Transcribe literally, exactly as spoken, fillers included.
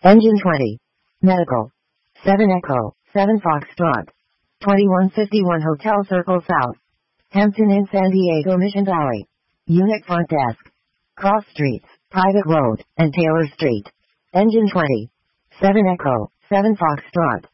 Engine twenty. Medical. seven Echo, seven Foxtrot. twenty-one fifty-one Hotel Circle South. Hampton Inn San Diego Mission Valley. Unit Front Desk. Cross Streets, Private Road, and Taylor Street. Engine twenty. seven Echo, seven Foxtrot.